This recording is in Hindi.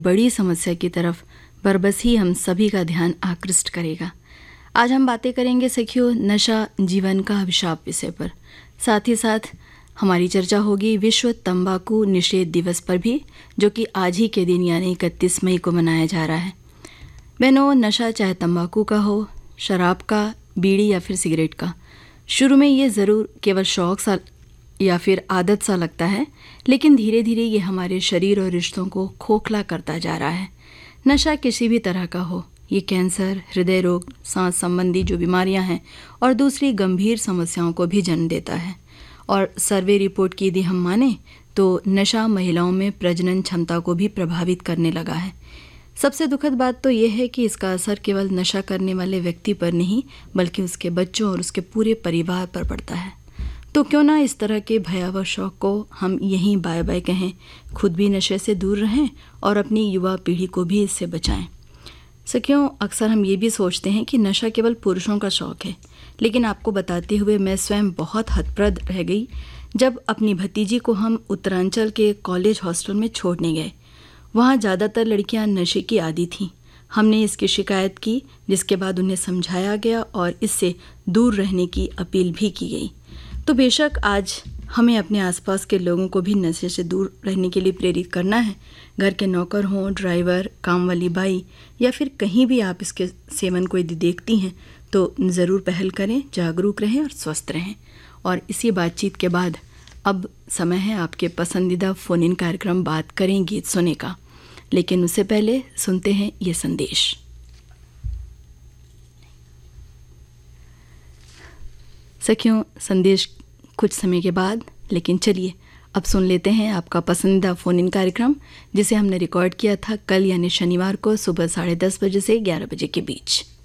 बड़ी समस्या की तरफ बरबस ही हम सभी का ध्यान आकृष्ट करेगा। आज हम बातें करेंगे सखियों नशा जीवन का अभिशाप विषय पर। साथ ही साथ हमारी चर्चा होगी विश्व तंबाकू निषेध दिवस पर भी, जो कि आज ही के दिन यानी 31 मई को मनाया जा रहा है। बहनों, नशा चाहे तंबाकू का हो, शराब का, बीड़ी या फिर सिगरेट का, शुरू में ये ज़रूर केवल शौक सा या फिर आदत सा लगता है, लेकिन धीरे धीरे ये हमारे शरीर और रिश्तों को खोखला करता जा रहा है। नशा किसी भी तरह का हो, ये कैंसर, हृदय रोग, सांस संबंधी जो बीमारियां हैं और दूसरी गंभीर समस्याओं को भी जन्म देता है। और सर्वे रिपोर्ट की यदि हम माने तो नशा महिलाओं में प्रजनन क्षमता को भी प्रभावित करने लगा है। सबसे दुखद बात तो यह है कि इसका असर केवल नशा करने वाले व्यक्ति पर नहीं, बल्कि उसके बच्चों और उसके पूरे परिवार पर पड़ता है। तो क्यों ना इस तरह के भयावह शौक को हम यहीं बाय बाय कहें, खुद भी नशे से दूर रहें और अपनी युवा पीढ़ी को भी इससे बचाएं। सखियों, अक्सर हम ये भी सोचते हैं कि नशा केवल पुरुषों का शौक है, लेकिन आपको बताते हुए मैं स्वयं बहुत हतप्रद रह गई जब अपनी भतीजी को हम उत्तरांचल के कॉलेज हॉस्टल में छोड़ने गए। वहाँ ज़्यादातर लड़कियाँ नशे की आदी थीं। हमने इसकी शिकायत की, जिसके बाद उन्हें समझाया गया और इससे दूर रहने की अपील भी की गई। तो बेशक आज हमें अपने आसपास के लोगों को भी नशे से दूर रहने के लिए प्रेरित करना है। घर के नौकर हों, ड्राइवर, काम वाली बाई या फिर कहीं भी आप इसके सेवन को यदि देखती हैं तो ज़रूर पहल करें, जागरूक रहें और स्वस्थ रहें। और इसी बातचीत के बाद अब समय है आपके पसंदीदा फ़ोन इन कार्यक्रम बात करें गीत सुने का, लेकिन उससे पहले सुनते हैं ये संदेश। सखियों, संदेश कुछ समय के बाद, लेकिन चलिए अब सुन लेते हैं आपका पसंदीदा फ़ोन इन कार्यक्रम, जिसे हमने रिकॉर्ड किया था कल यानी शनिवार को सुबह 10:30 बजे से 11 बजे के बीच।